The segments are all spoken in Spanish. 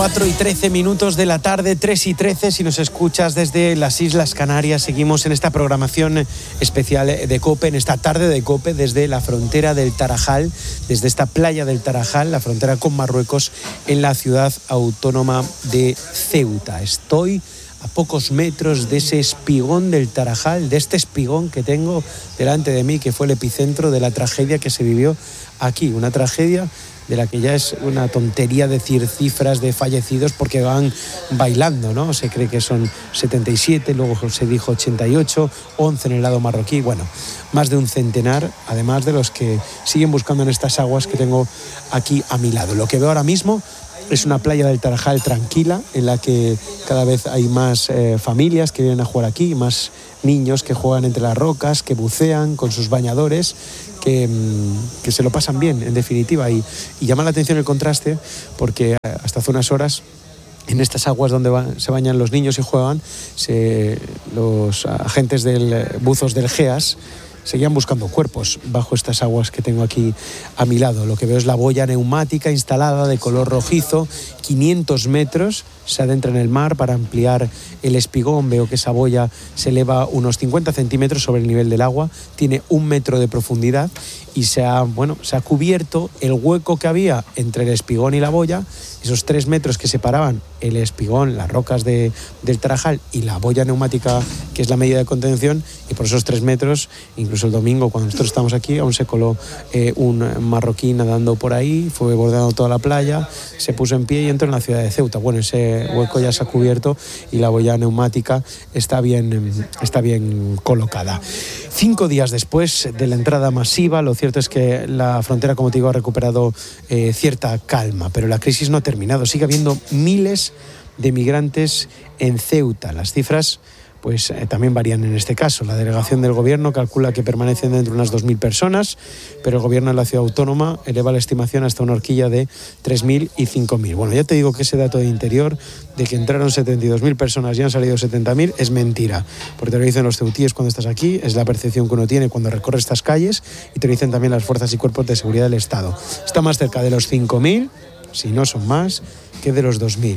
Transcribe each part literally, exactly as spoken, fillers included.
cuatro y trece minutos de la tarde, tres y trece, si nos escuchas desde las Islas Canarias. Seguimos en esta programación especial de COPE, en esta tarde de COPE, desde la frontera del Tarajal, desde esta playa del Tarajal, la frontera con Marruecos, en la ciudad autónoma de Ceuta. Estoy a pocos metros de ese espigón del Tarajal, de este espigón que tengo delante de mí, que fue el epicentro de la tragedia que se vivió aquí, una tragedia de la que ya es una tontería decir cifras de fallecidos porque van bailando, ¿no? Se cree que son setenta y siete, luego se dijo ochenta y ocho, once en el lado marroquí, bueno, más de un centenar, además de los que siguen buscando en estas aguas que tengo aquí a mi lado. Lo que veo ahora mismo es una playa del Tarajal tranquila, en la que cada vez hay más eh, familias que vienen a jugar aquí, más niños que juegan entre las rocas, que bucean con sus bañadores, que, que se lo pasan bien, en definitiva. Y, y llama la atención el contraste, porque hasta hace unas horas, en estas aguas donde va, se bañan los niños y juegan, se, los agentes del buzos del GEAS seguían buscando cuerpos bajo estas aguas que tengo aquí a mi lado. Lo que veo es la boya neumática instalada de color rojizo, quinientos metros, se adentra en el mar para ampliar el espigón. Veo que esa boya se eleva unos cincuenta centímetros sobre el nivel del agua, tiene un metro de profundidad y se ha, bueno, se ha cubierto el hueco que había entre el espigón y la boya, esos tres metros que separaban el espigón, las rocas de, del Tarajal y la boya neumática, que es la medida de contención, y por esos tres metros, incluso el domingo cuando nosotros estamos aquí, aún se coló eh, un marroquí nadando por ahí, fue bordeando toda la playa, se puso en pie y entró en la ciudad de Ceuta. Bueno, ese hueco ya se ha cubierto y la boya neumática está bien, está bien colocada. Cinco días después de la entrada masiva, lo cierto es que la frontera, como te digo, ha recuperado eh, cierta calma, pero la crisis no ha terminado. Sigue habiendo miles de migrantes en Ceuta. Las cifras pues eh, también varían en este caso. La delegación del gobierno calcula que permanecen dentro de unas dos mil personas, pero el gobierno de la ciudad autónoma eleva la estimación hasta una horquilla de tres mil y cinco mil. Bueno, ya te digo que ese dato de Interior, de que entraron setenta y dos mil personas y han salido setenta mil, es mentira, porque te lo dicen los ceutíes cuando estás aquí, es la percepción que uno tiene cuando recorre estas calles, y te lo dicen también las fuerzas y cuerpos de seguridad del Estado. Está más cerca de los cinco mil, si no son más, que de los dos mil.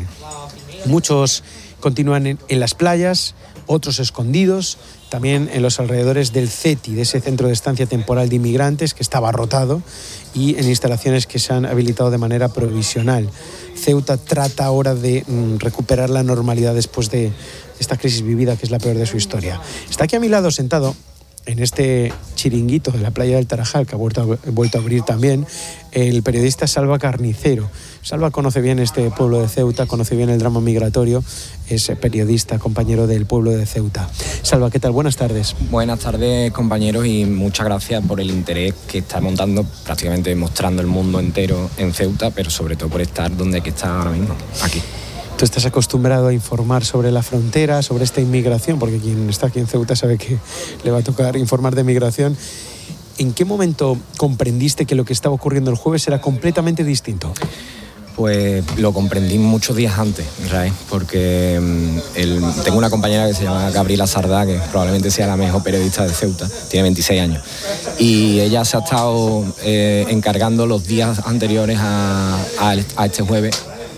Muchos continúan en, en las playas, otros escondidos, también en los alrededores del CETI, de ese centro de estancia temporal de inmigrantes que está abarrotado, y en instalaciones que se han habilitado de manera provisional. Ceuta trata ahora de mm, recuperar la normalidad después de esta crisis vivida, que es la peor de su historia. Está aquí a mi lado sentado, en este chiringuito de la playa del Tarajal, que ha vuelto a, vuelto a abrir también, el periodista Salva Carnicero. Salva conoce bien este pueblo de Ceuta, conoce bien el drama migratorio, es periodista, compañero del pueblo de Ceuta. Salva, ¿qué tal? Buenas tardes. Buenas tardes, compañeros, y muchas gracias por el interés que está montando, prácticamente mostrando el mundo entero en Ceuta, pero sobre todo por estar donde hay que estar ahora mismo, aquí. Tú estás acostumbrado a informar sobre la frontera, sobre esta inmigración, porque quien está aquí en Ceuta sabe que le va a tocar informar de migración. ¿En qué momento comprendiste que lo que estaba ocurriendo el jueves era completamente distinto? Pues lo comprendí muchos días antes, Israel, porque el, tengo una compañera que se llama Gabriela Sardá, que probablemente sea la mejor periodista de Ceuta, tiene veintiséis años, y ella se ha estado eh, encargando los días anteriores a, a, a este jueves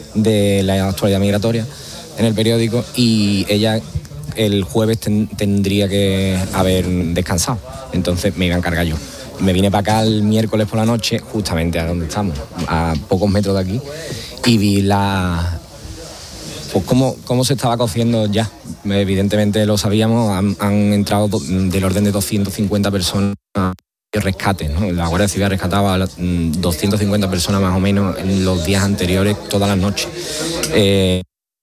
de la actualidad migratoria en el periódico, y ella el jueves ten, tendría que haber descansado, entonces me iba a encargar yo. Me vine para acá el miércoles por la noche, justamente a donde estamos, a pocos metros de aquí, y vi la pues cómo, cómo se estaba cociendo ya. Evidentemente lo sabíamos, han, han entrado del orden de doscientas cincuenta personas de rescate, ¿no? La Guardia Civil rescataba a doscientas cincuenta personas más o menos en los días anteriores, todas las noches. Eh,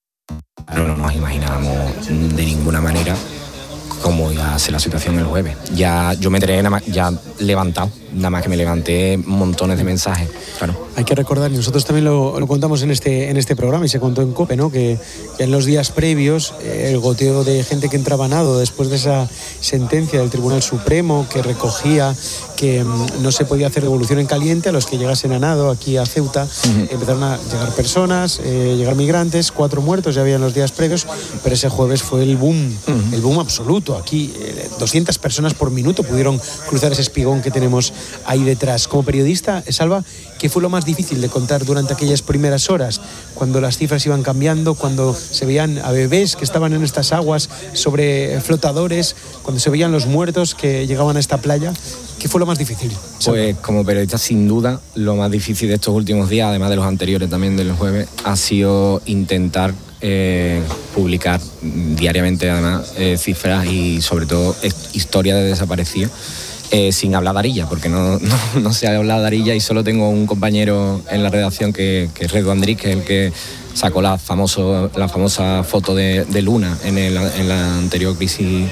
no, no nos imaginábamos de ninguna manera cómo iba a ser la situación el jueves. Ya yo me enteré nada más, ya levantado, nada más que me levanté montones de mensajes, claro. Hay que recordar, y nosotros también lo, lo contamos en este, en este programa, y se contó en COPE, ¿no? que, que en los días previos eh, el goteo de gente que entraba a nado después de esa sentencia del Tribunal Supremo que recogía que mm, no se podía hacer devolución en caliente a los que llegasen a nado aquí a Ceuta. Uh-huh. Empezaron a llegar personas, eh, llegar migrantes, cuatro muertos ya había en los días previos, pero ese jueves fue el boom, uh-huh. el boom absoluto. minuto. Aquí eh, doscientas personas por minuto pudieron cruzar ese espigón que tenemos ahí detrás. Como periodista, Salva, ¿qué fue lo más difícil de contar durante aquellas primeras horas? Cuando las cifras iban cambiando, cuando se veían a bebés que estaban en estas aguas sobre flotadores, cuando se veían los muertos que llegaban a esta playa. ¿Qué fue lo más difícil, Salva? Pues como periodista, sin duda, lo más difícil de estos últimos días, además de los anteriores también del jueves, ha sido intentar eh, publicar diariamente, además, eh, cifras y sobre todo historias de desaparecidos. Eh, sin hablar de Arilla, porque no, no, no se ha hablado de Arilla y solo tengo un compañero en la redacción que, que es Redo Andrés, que es el que sacó la, famoso, la famosa foto de, de Luna en, el, en la anterior crisis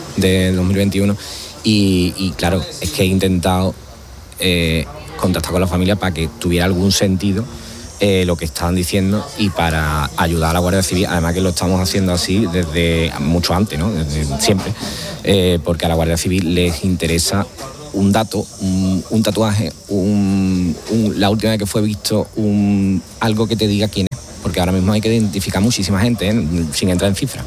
de dos mil veintiuno. Y, y claro, es que he intentado eh, contactar con la familia para que tuviera algún sentido eh, lo que estaban diciendo y para ayudar a la Guardia Civil, además que lo estamos haciendo así desde mucho antes, ¿no? Desde siempre, eh, porque a la Guardia Civil les interesa un dato, un, un tatuaje, un, un, la última vez que fue visto, un, algo que te diga quién es, porque ahora mismo hay que identificar muchísima gente, ¿eh? Sin entrar en cifras.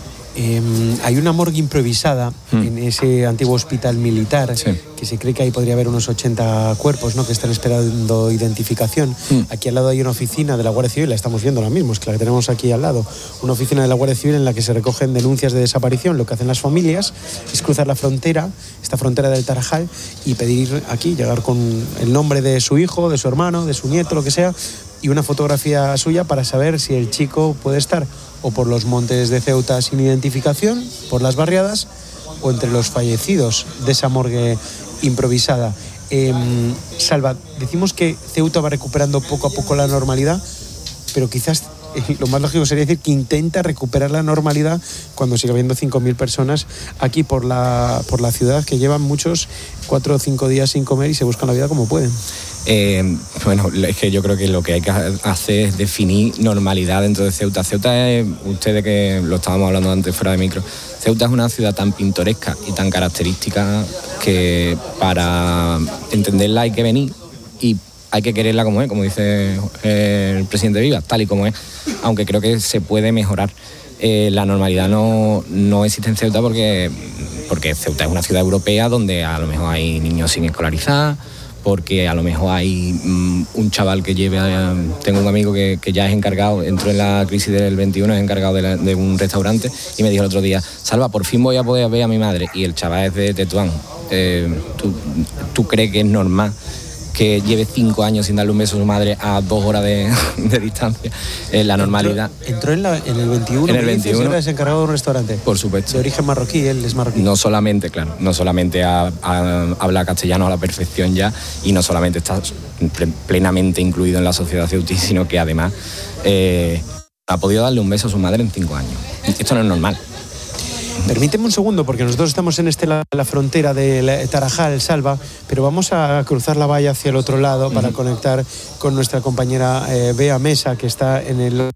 Eh, hay una morgue improvisada mm. en ese antiguo hospital militar, sí, que se cree que ahí podría haber unos ochenta cuerpos, ¿no?, que están esperando identificación. Mm. Aquí al lado hay una oficina de la Guardia Civil, la estamos viendo ahora mismo, es que la que tenemos aquí al lado, una oficina de la Guardia Civil en la que se recogen denuncias de desaparición. Lo que hacen las familias es cruzar la frontera, esta frontera del Tarajal, y pedir aquí, llegar con el nombre de su hijo, de su hermano, de su nieto, lo que sea, y una fotografía suya para saber si el chico puede estar o por los montes de Ceuta sin identificación, por las barriadas, o entre los fallecidos de esa morgue improvisada. Eh, Salva, decimos que Ceuta va recuperando poco a poco la normalidad, pero quizás eh, lo más lógico sería decir que intenta recuperar la normalidad cuando sigue habiendo cinco mil personas aquí por la, por la ciudad, que llevan muchos cuatro o cinco días sin comer y se buscan la vida como pueden. Eh, bueno, es que yo creo que lo que hay que hacer es definir normalidad dentro de Ceuta. Ceuta es, ustedes que lo estábamos hablando antes fuera de micro, Ceuta es una ciudad tan pintoresca y tan característica que para entenderla hay que venir y hay que quererla como es, como dice el presidente Vivas, tal y como es, aunque creo que se puede mejorar. Eh, la normalidad no, no existe en Ceuta porque, porque Ceuta es una ciudad europea donde a lo mejor hay niños sin escolarizar, porque a lo mejor hay um, un chaval que lleve, a, tengo un amigo que, que ya es encargado, entró en la crisis del veintiuno, es encargado de, la, de un restaurante y me dijo el otro día, Salva, por fin voy a poder ver a mi madre, y el chaval es de Tetuán. Eh, ¿tú, ¿Tú crees que es normal que lleve cinco años sin darle un beso a su madre a dos horas de, de distancia? Eh, la normalidad. Entró, entró en, la, en el veintiuno, en el veintiuno es encargado de un restaurante. Por supuesto. De origen marroquí, él es marroquí. No solamente, claro, no solamente a, a, habla castellano a la perfección ya, y no solamente está plenamente incluido en la sociedad ceutí, sino que además eh, ha podido darle un beso a su madre en cinco años. Esto no es normal. Permíteme un segundo, porque nosotros estamos en este la, la frontera del Tarajal, Salva, pero vamos a cruzar la valla hacia el otro lado para uh-huh. conectar con nuestra compañera eh, Bea Mesa, que está en el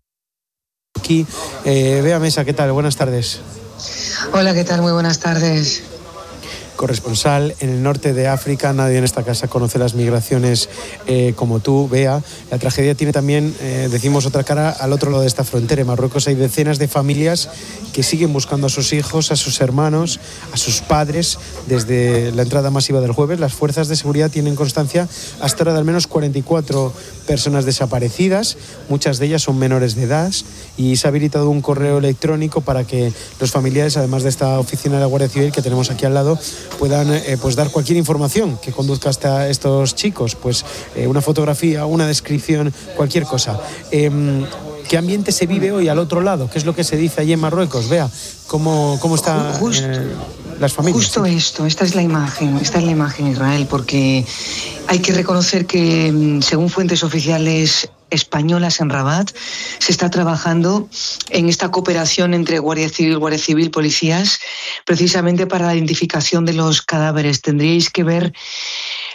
aquí. Eh, Bea Mesa, ¿qué tal? Buenas tardes. Hola, ¿qué tal? Muy buenas tardes. Corresponsal en el norte de África, nadie en esta casa conoce las migraciones eh, como tú, Bea. La tragedia tiene también, eh, decimos, otra cara al otro lado de esta frontera. En Marruecos hay decenas de familias que siguen buscando a sus hijos, a sus hermanos, a sus padres. Desde la entrada masiva del jueves, las fuerzas de seguridad tienen constancia hasta ahora de al menos cuarenta y cuatro personas desaparecidas, muchas de ellas son menores de edad, y se ha habilitado un correo electrónico para que los familiares, además de esta oficina de la Guardia Civil que tenemos aquí al lado, puedan eh, pues dar cualquier información que conduzca hasta estos chicos, pues eh, una fotografía, una descripción, cualquier cosa. Eh, ¿Qué ambiente se vive hoy al otro lado? ¿Qué es lo que se dice allí en Marruecos? Vea, ¿cómo, cómo están eh, las familias? Justo esto, esta es la imagen, esta es la imagen, Israel, porque hay que reconocer que, según fuentes oficiales españolas en Rabat, se está trabajando en esta cooperación entre Guardia Civil, Guardia Civil, policías, precisamente para la identificación de los cadáveres. Tendríais que ver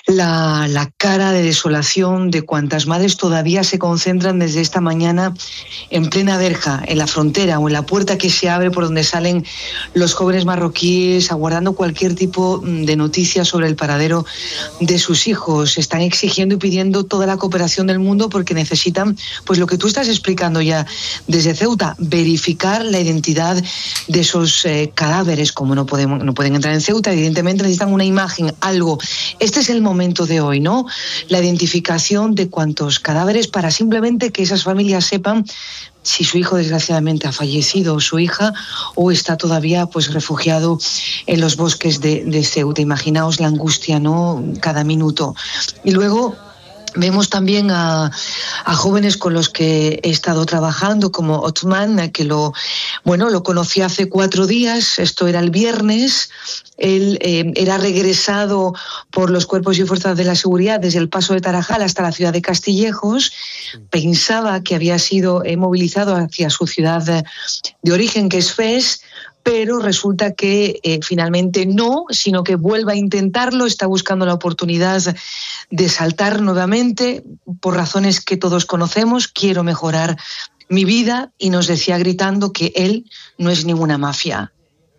la, la cara de desolación de cuantas madres todavía se concentran desde esta mañana en plena verja, en la frontera o en la puerta que se abre por donde salen los jóvenes marroquíes aguardando cualquier tipo de noticia sobre el paradero de sus hijos. Están exigiendo y pidiendo toda la cooperación del mundo porque necesitan, pues lo que tú estás explicando ya desde Ceuta, verificar la identidad de esos eh, cadáveres. Como no podemos, no pueden entrar en Ceuta, evidentemente necesitan una imagen, algo. Este es el momento de hoy, ¿no? La identificación de cuantos cadáveres para simplemente que esas familias sepan si su hijo desgraciadamente ha fallecido o su hija o está todavía pues refugiado en los bosques de, de Ceuta. Imaginaos la angustia, ¿no? Cada minuto. Y luego vemos también a, a jóvenes con los que he estado trabajando, como Othman, que lo, bueno, lo conocí hace cuatro días, esto era el viernes. Él eh, era regresado por los cuerpos y fuerzas de la seguridad desde el paso de Tarajal hasta la ciudad de Castillejos. Pensaba que había sido eh, movilizado hacia su ciudad de, de origen, que es Fez, pero resulta que eh, finalmente no, sino que vuelve a intentarlo, está buscando la oportunidad de saltar nuevamente por razones que todos conocemos. Quiero mejorar mi vida, y nos decía gritando que él no es ninguna mafia.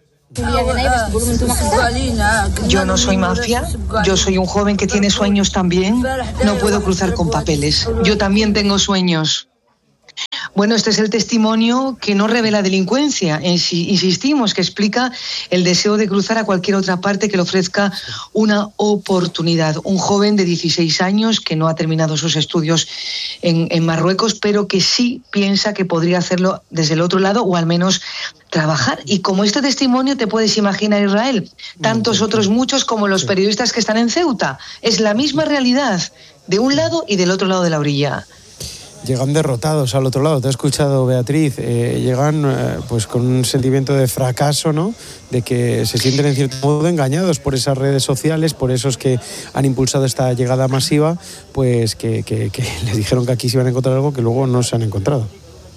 Yo no soy mafia, yo soy un joven que tiene sueños también, no puedo cruzar con papeles, yo también tengo sueños. Bueno, este es el testimonio que no revela delincuencia, insistimos, que explica el deseo de cruzar a cualquier otra parte que le ofrezca una oportunidad. Un joven de dieciséis años que no ha terminado sus estudios en, en Marruecos, pero que sí piensa que podría hacerlo desde el otro lado, o al menos trabajar. Y como este testimonio te puedes imaginar, Israel, tantos otros muchos como los periodistas que están en Ceuta. Es la misma realidad de un lado y del otro lado de la orilla. Llegan derrotados al otro lado. Te he escuchado, Beatriz. Eh, llegan eh, pues con un sentimiento de fracaso, ¿no? De que se sienten en cierto modo engañados por esas redes sociales, por esos que han impulsado esta llegada masiva, pues que, que, que les dijeron que aquí se iban a encontrar algo que luego no se han encontrado.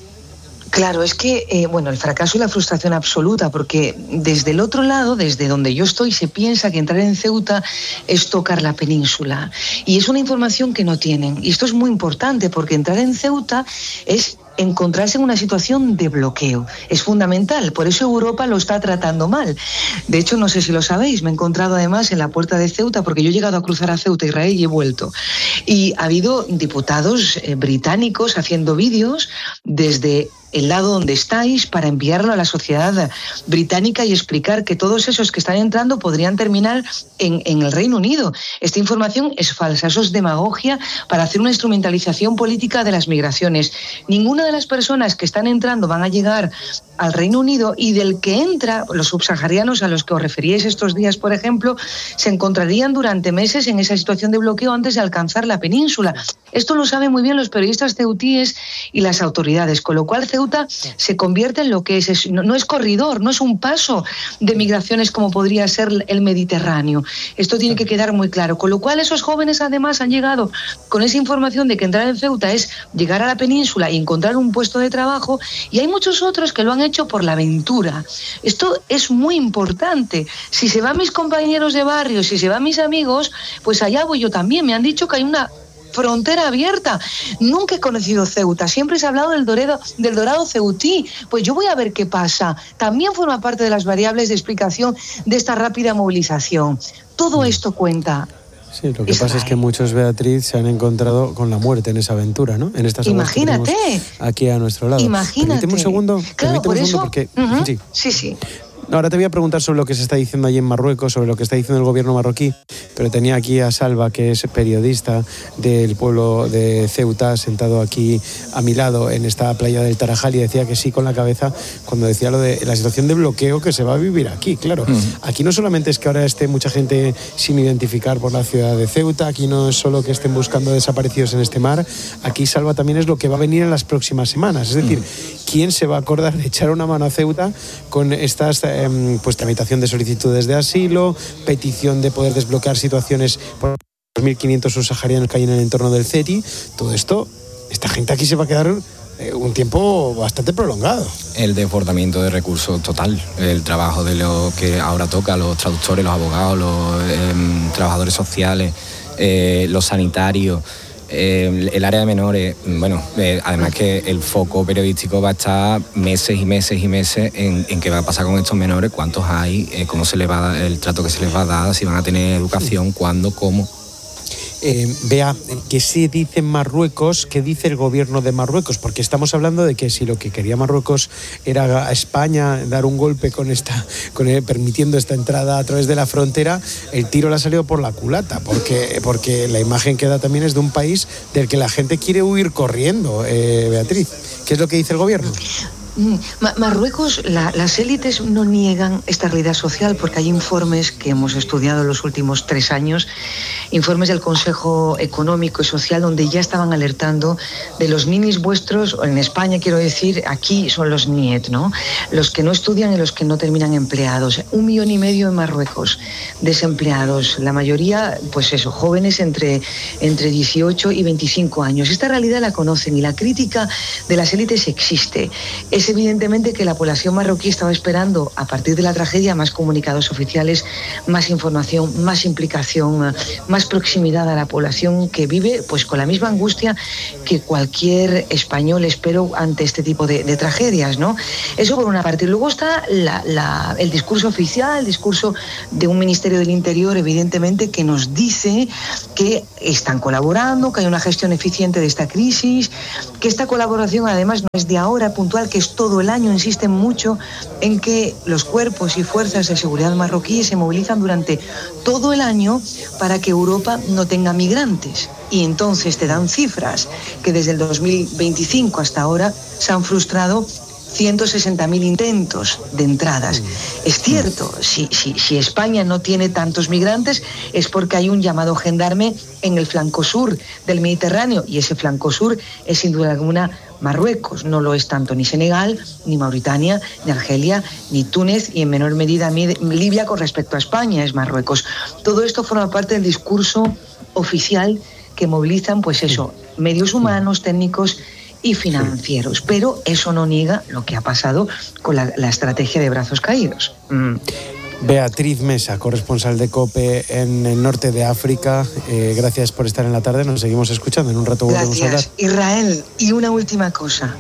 Claro, es que, eh, bueno, el fracaso y la frustración absoluta, porque desde el otro lado, desde donde yo estoy, se piensa que entrar en Ceuta es tocar la península. Y es una información que no tienen. Y esto es muy importante, porque entrar en Ceuta es encontrarse en una situación de bloqueo. Es fundamental, por eso Europa lo está tratando mal. De hecho, no sé si lo sabéis, me he encontrado además en la puerta de Ceuta, porque yo he llegado a cruzar a Ceuta, Israel, y he vuelto. Y ha habido diputados eh, británicos haciendo vídeos desde el lado donde estáis para enviarlo a la sociedad británica y explicar que todos esos que están entrando podrían terminar en, en el Reino Unido. Esta información es falsa, eso es demagogia para hacer una instrumentalización política de las migraciones. Ninguna de las personas que están entrando van a llegar al Reino Unido, y del que entra, los subsaharianos a los que os referíais estos días, por ejemplo, se encontrarían durante meses en esa situación de bloqueo antes de alcanzar la península. Esto lo saben muy bien los periodistas ceutíes y las autoridades, con lo cual Ceuta se convierte en lo que es, es no, no es corredor, no es un paso de migraciones como podría ser el Mediterráneo. Esto tiene que quedar muy claro, con lo cual esos jóvenes además han llegado con esa información de que entrar en Ceuta es llegar a la península y encontrar un puesto de trabajo, y hay muchos otros que lo han hecho por la aventura. Esto es muy importante. Si se van mis compañeros de barrio, si se van mis amigos, pues allá voy yo también. Me han dicho que hay una frontera abierta. Nunca he conocido Ceuta, siempre se ha hablado del dorado, del dorado ceutí. Pues yo voy a ver qué pasa. También forma parte de las variables de explicación de esta rápida movilización. Todo esto cuenta. Sí, lo que Israel. pasa es que muchos, Beatriz, se han encontrado con la muerte en esa aventura, ¿no? En estas Imagínate. Aquí a nuestro lado. Imagínate. Permíteme un segundo. Claro, por un eso. segundo porque, uh-huh. sí. sí, sí. Ahora te voy a preguntar sobre lo que se está diciendo allí en Marruecos, sobre lo que está diciendo el gobierno marroquí, pero tenía aquí a Salva, que es periodista del pueblo de Ceuta, sentado aquí a mi lado en esta playa del Tarajal, y decía que sí con la cabeza cuando decía lo de la situación de bloqueo que se va a vivir aquí, claro. Mm. Aquí no solamente es que ahora esté mucha gente sin identificar por la ciudad de Ceuta, aquí no es solo que estén buscando desaparecidos en este mar, aquí, Salva, también es lo que va a venir en las próximas semanas. Es decir, mm. ¿quién se va a acordar de echar una mano a Ceuta con estas pues tramitación de solicitudes de asilo, petición de poder desbloquear situaciones por los mil quinientos subsaharianos que hay en el entorno del CETI? Todo esto, esta gente aquí se va a quedar eh, un tiempo bastante prolongado. El desbordamiento de recursos total, el trabajo de lo que ahora toca, los traductores, los abogados, los eh, trabajadores sociales, eh, los sanitarios, eh, el área de menores. Bueno, eh, además que el foco periodístico va a estar meses y meses y meses en, en qué va a pasar con estos menores, cuántos hay, eh, cómo se les va a dar, el trato que se les va a dar, si van a tener educación, cuándo, cómo. Eh, vea, ¿qué se dice en Marruecos? ¿Qué dice el gobierno de Marruecos? Porque estamos hablando de que si lo que quería Marruecos era a España dar un golpe con esta, con el, permitiendo esta entrada a través de la frontera, el tiro le ha salido por la culata, porque, porque la imagen que da también es de un país del que la gente quiere huir corriendo. Eh, Beatriz, ¿qué es lo que dice el gobierno? Marruecos, la, las élites no niegan esta realidad social porque hay informes que hemos estudiado en los últimos tres años, informes del Consejo Económico y Social donde ya estaban alertando de los ninis vuestros, en España quiero decir, aquí son los niet, ¿no? Los que no estudian y los que no terminan empleados. Un millón y medio en Marruecos desempleados, la mayoría, pues eso, jóvenes entre, entre dieciocho y veinticinco años. Esta realidad la conocen y la crítica de las élites existe. Es evidentemente que la población marroquí estaba esperando, a partir de la tragedia, más comunicados oficiales, más información, más implicación, más proximidad a la población que vive pues con la misma angustia que cualquier español, espero, ante este tipo de, de tragedias, ¿no? Eso por una parte. Luego está la, la, el discurso oficial, el discurso de un Ministerio del Interior, evidentemente, que nos dice que están colaborando, que hay una gestión eficiente de esta crisis, que esta colaboración además no es de ahora, puntual, que es todo el año. Insisten mucho en que los cuerpos y fuerzas de seguridad marroquíes se movilizan durante todo el año para que Europa no tenga migrantes. Y entonces te dan cifras que desde el dos mil veinticinco hasta ahora se han frustrado ciento sesenta mil intentos de entradas. Es cierto, si, si, si España no tiene tantos migrantes es porque hay un llamado gendarme en el flanco sur del Mediterráneo, y ese flanco sur es sin duda alguna Marruecos. No lo es tanto ni Senegal, ni Mauritania, ni Argelia, ni Túnez, y en menor medida Libia con respecto a España es Marruecos. Todo esto forma parte del discurso oficial que movilizan, pues eso, medios humanos, técnicos y financieros, pero eso no niega lo que ha pasado con la, la estrategia de brazos caídos. Mm. Beatriz Mesa, corresponsal de COPE en el norte de África, eh, gracias por estar en la tarde, nos seguimos escuchando, en un rato volvemos a hablar. Gracias, Israel. Y una última cosa,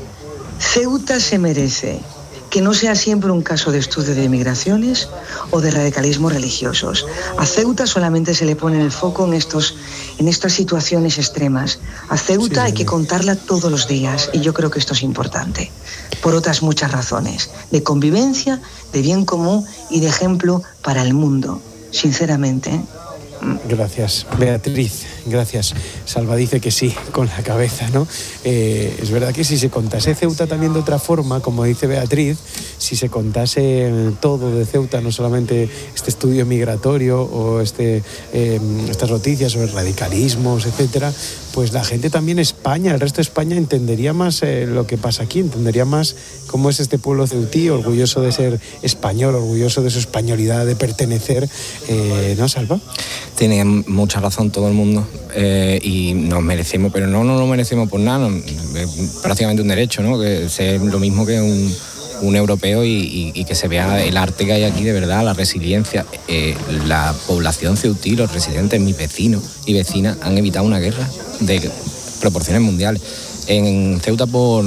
Ceuta se merece que no sea siempre un caso de estudio de migraciones o de radicalismos religiosos. A Ceuta solamente se le pone el foco en, estos, en estas situaciones extremas. A Ceuta sí, hay que contarla todos los días, y yo creo que esto es importante, por otras muchas razones, de convivencia, de bien común y de ejemplo para el mundo, sinceramente. Gracias, Beatriz, gracias. Salva dice que sí, con la cabeza, ¿no? Eh, es verdad que si se contase Ceuta también de otra forma, como dice Beatriz, si se contase todo de Ceuta, no solamente este estudio migratorio o este, eh, estas noticias sobre radicalismos, etcétera, pues la gente también, España, el resto de España, entendería más eh, lo que pasa aquí, entendería más cómo es este pueblo ceutí, orgulloso de ser español, orgulloso de su españolidad, de pertenecer, eh, ¿no, Salva? Tiene mucha razón todo el mundo, eh, y nos merecemos, pero no nos lo merecemos por nada, no, es prácticamente un derecho, ¿no? Que sea lo mismo que un, un europeo y, y, y que se vea el arte que hay aquí de verdad, la resiliencia. Eh, la población ceutí, los residentes, mis vecinos y vecinas han evitado una guerra de proporciones mundiales. En Ceuta por...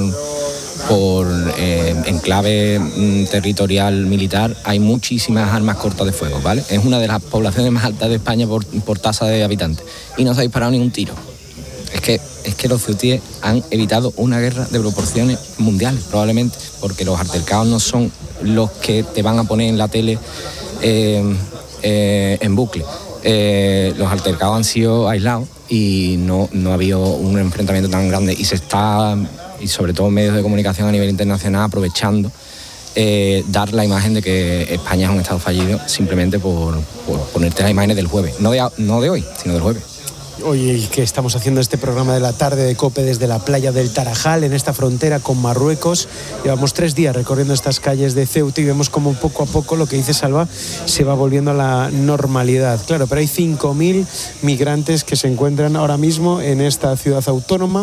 por eh, enclave mm, territorial militar hay muchísimas armas cortas de fuego, ¿vale? Es una de las poblaciones más altas de España por, por tasa de habitantes y no se ha disparado ningún tiro. Es que, es que los ceutíes han evitado una guerra de proporciones mundiales, probablemente, porque los altercados no son los que te van a poner en la tele eh, eh, en bucle. Eh, los altercados han sido aislados y no, no ha habido un enfrentamiento tan grande, y se está... y sobre todo medios de comunicación a nivel internacional aprovechando eh, dar la imagen de que España es un estado fallido simplemente por, por ponerte las imágenes del jueves, no de, no de hoy, sino del jueves. Hoy que estamos haciendo este programa de la tarde de COPE desde la playa del Tarajal, en esta frontera con Marruecos. Llevamos tres días recorriendo estas calles de Ceuta y vemos como poco a poco, lo que dice Salva, se va volviendo a la normalidad. Claro, pero hay cinco mil migrantes que se encuentran ahora mismo en esta ciudad autónoma,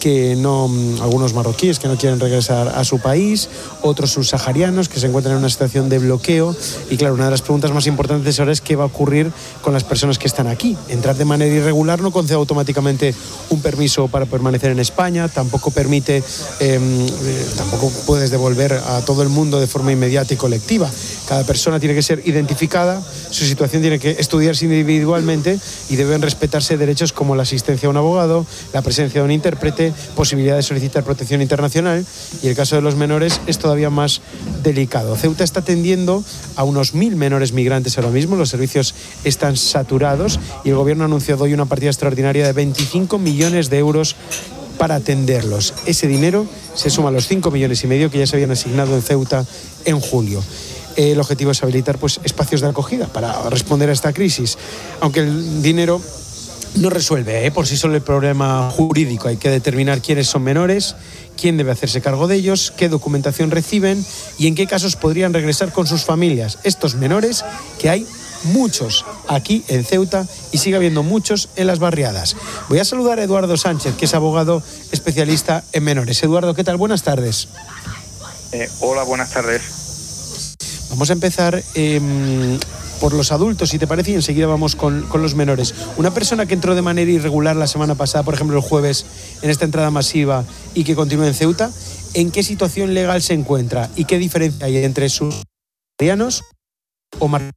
que no, algunos marroquíes que no quieren regresar a su país, otros subsaharianos que se encuentran en una situación de bloqueo. Y claro, una de las preguntas más importantes ahora es qué va a ocurrir con las personas que están aquí. Entrar de manera irregular no concede automáticamente un permiso para permanecer en España, tampoco permite, eh, eh, tampoco puedes devolver a todo el mundo de forma inmediata y colectiva. Cada persona tiene que ser identificada, su situación tiene que estudiarse individualmente y deben respetarse derechos como la asistencia a un abogado, la presencia de un intérprete, posibilidad de solicitar protección internacional, y el caso de los menores es todavía más delicado. Ceuta está atendiendo a unos mil menores migrantes ahora mismo, los servicios están saturados y el gobierno ha anunciado hoy una partida extraordinaria de veinticinco millones de euros para atenderlos. Ese dinero se suma a los cinco millones y medio que ya se habían asignado en Ceuta en julio. El objetivo es habilitar pues, espacios de acogida para responder a esta crisis, aunque el dinero no resuelve ¿eh? por sí solo el problema jurídico. Hay que determinar quiénes son menores, quién debe hacerse cargo de ellos, qué documentación reciben y en qué casos podrían regresar con sus familias. Estos menores, que hay muchos aquí en Ceuta y sigue habiendo muchos en las barriadas. Voy a saludar a Eduardo Sánchez, que es abogado especialista en menores. Eduardo, ¿qué tal? Buenas tardes. Eh, hola, buenas tardes. Vamos a empezar eh, por los adultos, si te parece, y enseguida vamos con, con los menores. Una persona que entró de manera irregular la semana pasada, por ejemplo el jueves, en esta entrada masiva y que continúa en Ceuta, ¿en qué situación legal se encuentra y qué diferencia hay entre subsaharianos o marroquíes?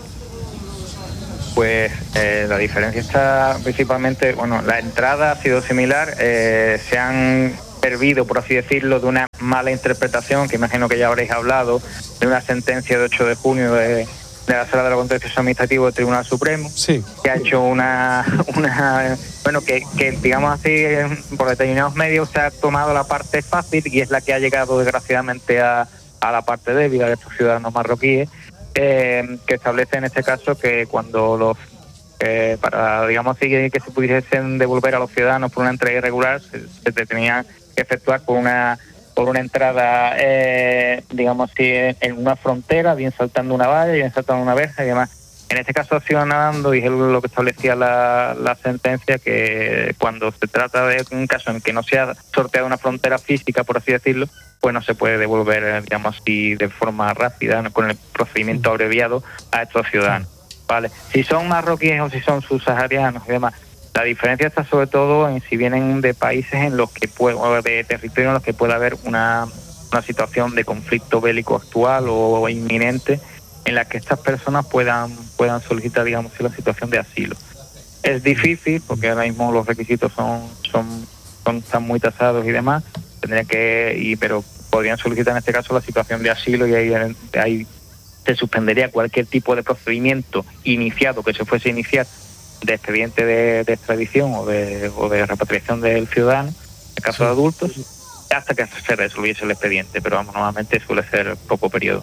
Pues eh, la diferencia está principalmente, bueno, la entrada ha sido similar, eh, se han servido, por así decirlo, de una mala interpretación, que imagino que ya habréis hablado, de una sentencia de ocho de junio de, de la Sala de lo Contencioso Administrativo del Tribunal Supremo, sí, que ha hecho una, una bueno, que, que digamos así, por determinados medios se ha tomado la parte fácil y es la que ha llegado desgraciadamente a, a la parte débil de estos ciudadanos marroquíes, eh, que establece en este caso que cuando los Eh, para, digamos así, que se pudiesen devolver a los ciudadanos por una entrega irregular, se, se tenía que efectuar por una por una entrada, eh, digamos así, en una frontera, bien saltando una valla, bien saltando una verja y demás. En este caso ha sido nadando y es lo que establecía la, la sentencia, que cuando se trata de un caso en que no se ha sorteado una frontera física, por así decirlo, pues no se puede devolver, digamos así, de forma rápida, ¿no?, con el procedimiento abreviado a estos ciudadanos. Vale, si son marroquíes o si son subsaharianos y demás, la diferencia está sobre todo en si vienen de países en los que puede, o de territorios en los que pueda haber una, una situación de conflicto bélico actual o inminente, en la que estas personas puedan puedan solicitar, digamos, la situación de asilo. Es difícil porque ahora mismo los requisitos son son, son están muy tasados y demás, tendrían que y pero podrían solicitar en este caso la situación de asilo y ahí hay se suspendería cualquier tipo de procedimiento iniciado que se fuese a iniciar de expediente de, de extradición o de, o de repatriación del ciudadano, en el caso de adultos, hasta que se resolviese el expediente, pero vamos, normalmente suele ser poco periodo.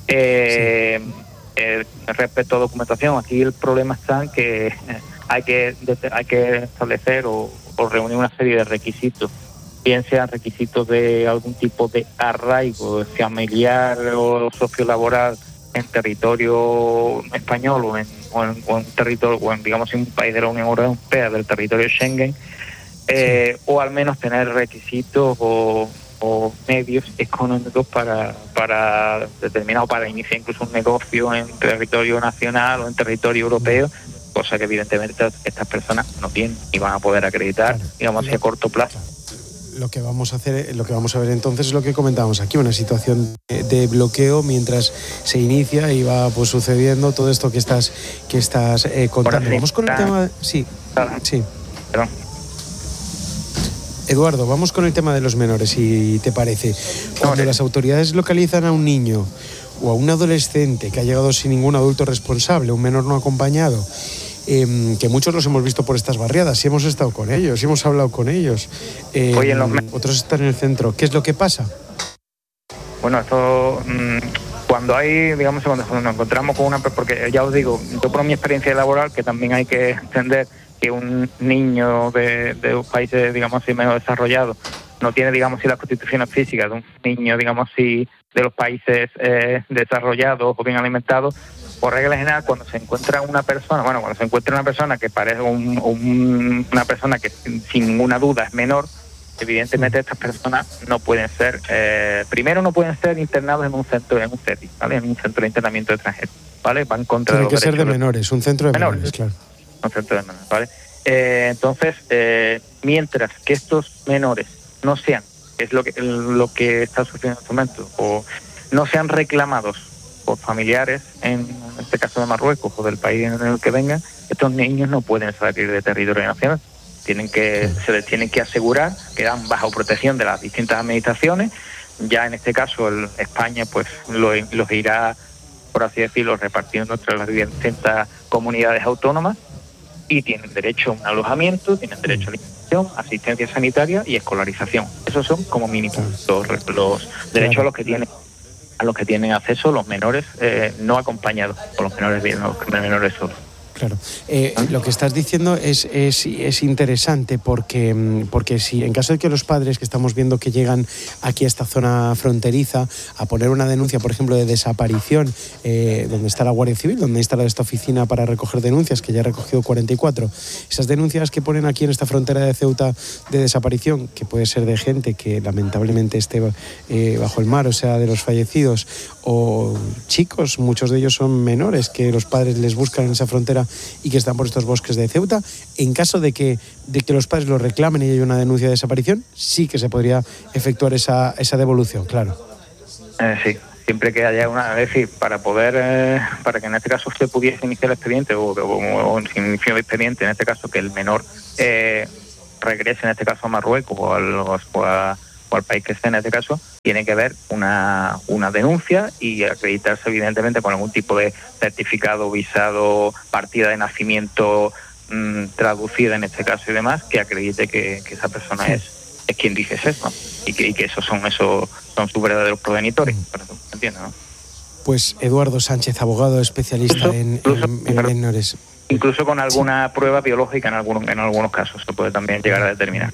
Eh, sí. eh, respecto a documentación, aquí el problema está en que hay que, hay que establecer o, o reunir una serie de requisitos, bien sean requisitos de algún tipo de arraigo familiar o sociolaboral en territorio español o en, o en, o en territorio, o en, digamos, en un país de la Unión Europea, del territorio Schengen, eh, sí. o al menos tener requisitos o, o medios económicos para para determinar o para iniciar incluso un negocio en territorio nacional o en territorio europeo, cosa que evidentemente estas personas no tienen y van a poder acreditar, claro, digamos así, a corto plazo. Lo que vamos a hacer, lo que vamos a ver entonces es lo que comentábamos aquí, una situación de, de bloqueo mientras se inicia y va pues sucediendo todo esto que estás que estás eh, contando. Sí, vamos con el tema, sí, sí. Perdón. Eduardo, vamos con el tema de los menores, si te parece. Cuando las autoridades localizan a un niño o a un adolescente que ha llegado sin ningún adulto responsable, un menor no acompañado, Eh, que muchos los hemos visto por estas barriadas, y hemos estado con ellos, y hemos hablado con ellos, eh, Oye, los... otros están en el centro. ¿Qué es lo que pasa? Bueno, esto mmm, cuando hay, digamos, cuando nos encontramos con una, porque ya os digo, yo por mi experiencia laboral, que también hay que entender que un niño de, de un país, digamos así, menos desarrollado, no tiene, digamos así, las constituciones físicas de un niño, digamos así, de los países eh, desarrollados o bien alimentados. Por regla general, cuando se encuentra una persona, bueno, cuando se encuentra una persona que parece un, un, una persona que sin ninguna duda es menor, evidentemente estas personas no pueden ser, eh, primero no pueden ser internados en un centro, en un C E T I, ¿vale? En un centro de internamiento extranjero, ¿vale? Van contra Tiene los que ser de derechos menores, un centro de menores, menores, claro. Un centro de menores, ¿vale? Eh, entonces, eh, mientras que estos menores no sean, que es lo que lo que está sucediendo en este momento, o no sean reclamados por familiares, en este caso de Marruecos o del país en el que vengan, estos niños no pueden salir de territorio nacional. Tienen que, se les tienen que asegurar que dan bajo protección de las distintas administraciones. Ya en este caso el, España pues lo, los irá, por así decirlo, repartiendo entre las distintas comunidades autónomas, y tienen derecho a un alojamiento, tienen derecho a alimentación, asistencia sanitaria y escolarización. Esos son como mínimo los, los derechos a los que tienen a los que tienen acceso los menores eh, no acompañados, o los menores bien, los menores solos. Claro. Eh, lo que estás diciendo es, es, es interesante porque, porque si en caso de que los padres que estamos viendo que llegan aquí a esta zona fronteriza a poner una denuncia, por ejemplo, de desaparición, eh, donde está la Guardia Civil, donde ha instalado esta oficina para recoger denuncias, que ya ha recogido cuarenta y cuatro, esas denuncias que ponen aquí en esta frontera de Ceuta de desaparición, que puede ser de gente que lamentablemente esté eh, bajo el mar, o sea, de los fallecidos, o chicos, muchos de ellos son menores, que los padres les buscan en esa frontera y que están por estos bosques de Ceuta. En caso de que, de que los padres lo reclamen y haya una denuncia de desaparición, sí que se podría efectuar esa, esa devolución, claro. Eh, sí, siempre que haya una, es decir, para poder, eh, para que en este caso se pudiese iniciar el expediente o, o, o sin inicio de expediente, en este caso que el menor eh, regrese en este caso a Marruecos o, al, o, a, o al país que esté en este caso, tiene que haber una, una denuncia y acreditarse evidentemente con algún tipo de certificado, visado, partida de nacimiento mmm, traducida en este caso y demás, que acredite que, que esa persona es, es quien dice eso, ¿no? y, que, y que esos son esos son sus verdaderos progenitores, ¿entiendes? ¿No? Pues Eduardo Sánchez, abogado especialista incluso, en, incluso, en, en menores. Incluso con alguna sí. prueba biológica en algunos, en algunos casos se puede también llegar a determinar.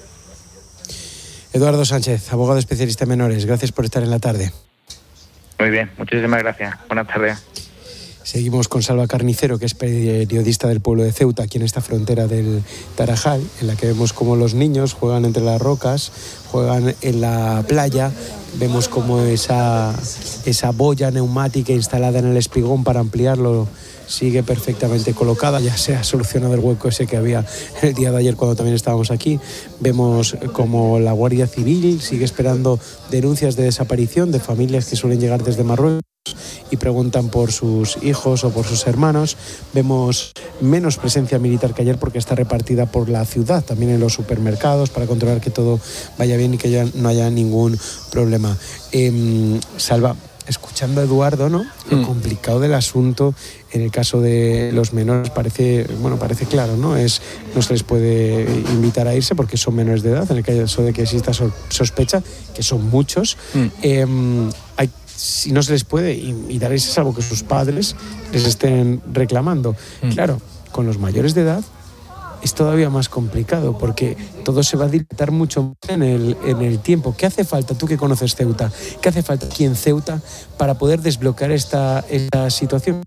Eduardo Sánchez, abogado especialista en menores, gracias por estar en la tarde. Muy bien, muchísimas gracias. Buenas tardes. Seguimos con Salva Carnicero, que es periodista del pueblo de Ceuta, aquí en esta frontera del Tarajal, en la que vemos cómo los niños juegan entre las rocas, juegan en la playa, vemos cómo esa, esa boya neumática instalada en el espigón para ampliarlo sigue perfectamente colocada. Ya se ha solucionado el hueco ese que había el día de ayer cuando también estábamos aquí. Vemos como la Guardia Civil sigue esperando denuncias de desaparición de familias que suelen llegar desde Marruecos y preguntan por sus hijos o por sus hermanos. Vemos menos presencia militar que ayer porque está repartida por la ciudad, también en los supermercados, para controlar que todo vaya bien y que ya no haya ningún problema. Eh, Salva, escuchando a Eduardo, ¿no? Lo mm. complicado del asunto en el caso de los menores parece, bueno, parece claro, ¿no? Es, no se les puede invitar a irse porque son menores de edad, en el caso de que exista sospecha, que son muchos. Mm. Eh, hay si no se les puede invitar a irse, salvo que sus padres les estén reclamando. Mm. Claro, con los mayores de edad es todavía más complicado porque todo se va a dilatar mucho en el, en el tiempo. ¿Qué hace falta, tú que conoces Ceuta, qué hace falta aquí en Ceuta para poder desbloquear esta, esta situación?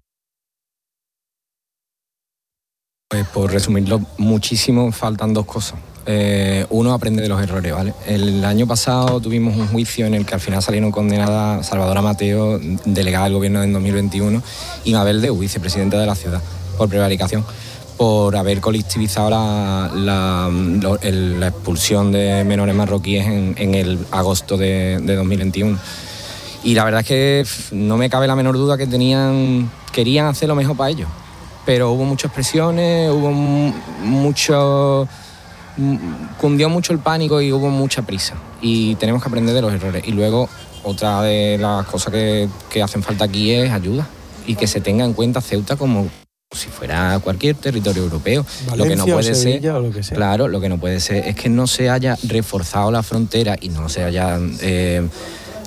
Pues por resumirlo muchísimo, faltan dos cosas. Eh, uno, aprende de los errores, ¿vale? El año pasado tuvimos un juicio en el que al final salieron condenadas Salvadora Mateo, delegada del gobierno en dos mil veintiuno, y Mabel Deu, vicepresidenta de la ciudad, por prevaricación, por haber colectivizado la, la, la, la expulsión de menores marroquíes en, en el agosto de, de dos mil veintiuno. Y la verdad es que no me cabe la menor duda que tenían, querían hacer lo mejor para ellos, pero hubo muchas presiones, hubo mucho... cundió mucho el pánico y hubo mucha prisa, y tenemos que aprender de los errores. Y luego otra de las cosas que, que hacen falta aquí es ayuda, y que se tenga en cuenta Ceuta como si fuera cualquier territorio europeo. Valencia, lo que no puede Sevilla, ser, o lo que sea. Claro, lo que no puede ser es que no se haya reforzado la frontera y no se haya eh,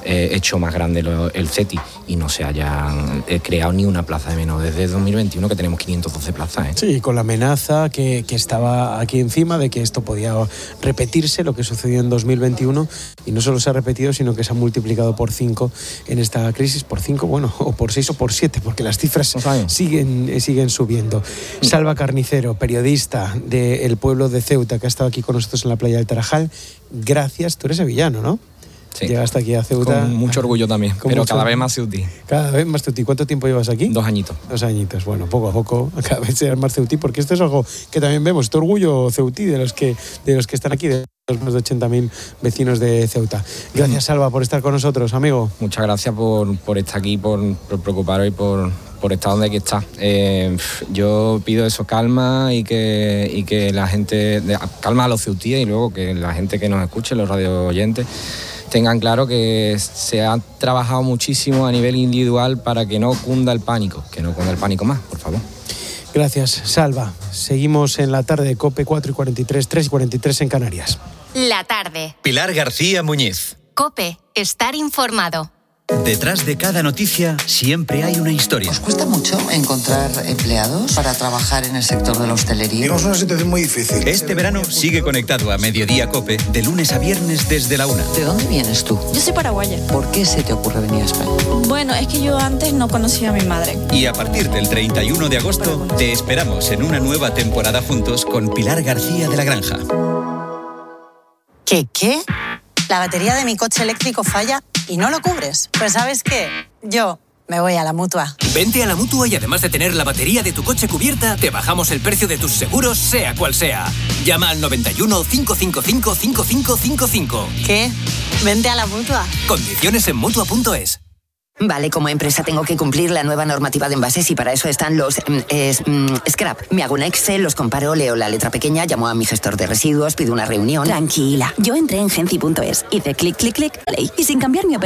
eh, hecho más grande lo, el CETI y no se haya eh, creado ni una plaza de menos desde dos mil veintiuno, que tenemos quinientas doce plazas. ¿eh? Sí, con la amenaza que, que estaba aquí encima de que esto podía repetirse, lo que sucedió en dos mil veintiuno, y no solo se ha repetido, sino que se ha multiplicado por cinco en esta crisis, por cinco, bueno, o por seis o por siete, porque las cifras siguen, siguen subiendo. Salva Carnicero, periodista del pueblo de Ceuta, que ha estado aquí con nosotros en la playa del Tarajal, gracias. Tú eres sevillano, ¿no? Sí. Llegaste aquí a Ceuta. Con mucho orgullo también, pero mucho, cada vez más ceutí. Cada vez más ceutí. ¿Cuánto tiempo llevas aquí? Dos añitos. Dos añitos. Bueno, poco a poco cada vez serás más ceutí, porque esto es algo que también vemos, este orgullo ceutí de los que, de los que están aquí, de los más de ochenta mil vecinos de Ceuta. Gracias, Salva, por estar con nosotros, amigo. Muchas gracias por, por estar aquí, por, por preocuparos y por, por estar donde aquí está. Eh, yo pido eso, calma y que, y que la gente, calma a los ceutíes y luego que la gente que nos escuche, los radio oyentes, tengan claro que se ha trabajado muchísimo a nivel individual para que no cunda el pánico, que no cunda el pánico más, por favor. Gracias, Salva. Seguimos en la tarde de COPE, cuatro y cuarenta y tres, tres y cuarenta y tres en Canarias. La tarde. Pilar García Muñiz. COPE, estar informado. Detrás de cada noticia siempre hay una historia. ¿Os cuesta mucho encontrar empleados para trabajar en el sector de la hostelería? Tenemos una situación muy difícil. Este verano sigue conectado a Mediodía COPE de lunes a viernes desde la una. ¿De dónde vienes tú? Yo soy paraguaya. ¿Por qué se te ocurre venir a España? Bueno, es que yo antes no conocía a mi madre. Y a partir del treinta y uno de agosto te esperamos en una nueva temporada juntos con Pilar García de la Granja. ¿Qué qué? La batería de mi coche eléctrico falla y no lo cubres. Pues ¿sabes qué? Yo me voy a la Mutua. Vente a la Mutua y además de tener la batería de tu coche cubierta, te bajamos el precio de tus seguros, sea cual sea. Llama al noventa y uno, cinco cinco cinco, cinco cinco cinco cinco. ¿Qué? Vente a la Mutua. Condiciones en Mutua punto es. Vale, como empresa tengo que cumplir la nueva normativa de envases y para eso están los eh, eh, scrap. Me hago un Excel, los comparo, leo la letra pequeña, llamo a mi gestor de residuos, pido una reunión. Tranquila, yo entré en Genci punto es, hice clic, clic, clic, y sin cambiar mi operación